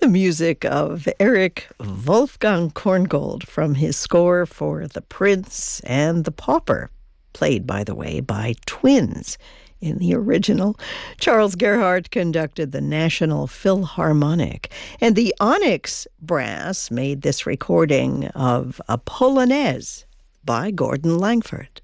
The music of Eric Wolfgang Korngold from his score for The Prince and the Pauper, played, by the way, by twins in the original. Charles Gerhardt conducted the National Philharmonic, and the Onyx Brass made this recording of a Polonaise by Gordon Langford.